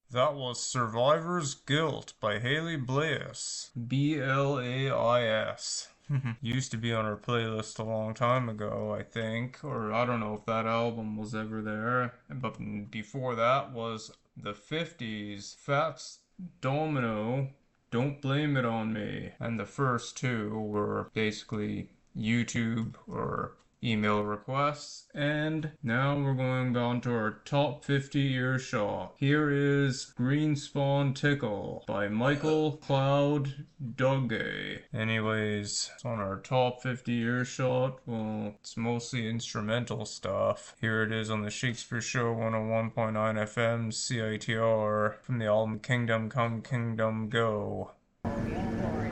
That was Survivor's Guilt by Haley Blais. Blais. Used to be on our playlist a long time ago, I think, or I don't know if that album was ever there. But before that was the 50s, Fats Domino, Don't Blame It On Me. And the first two were basically YouTube or email requests. And now we're going on to our top 50 earshot. Here is Green Spawn Tickle by Michael Cloud Dugge. Anyways, on our top 50 earshot, well, it's mostly instrumental stuff. Here it is on the Shakespeare Show 101.9 FM CITR from the album Kingdom Come Kingdom Go.